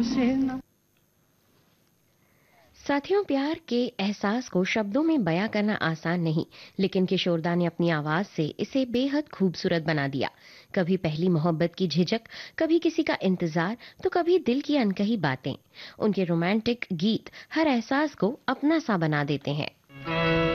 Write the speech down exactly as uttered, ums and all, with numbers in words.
से ना। साथियों, प्यार के एहसास को शब्दों में बयां करना आसान नहीं, लेकिन किशोरदा ने अपनी आवाज से इसे बेहद खूबसूरत बना दिया। कभी पहली मोहब्बत की झिझक, कभी किसी का इंतजार, तो कभी दिल की अनकही बातें। उनके रोमांटिक गीत हर एहसास को अपना सा बना देते हैं।